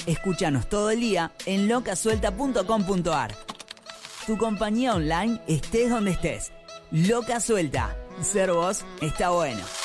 Escúchanos todo el día en locasuelta.com.ar. Tu compañía online estés donde estés. Loca Suelta. Ser vos está bueno.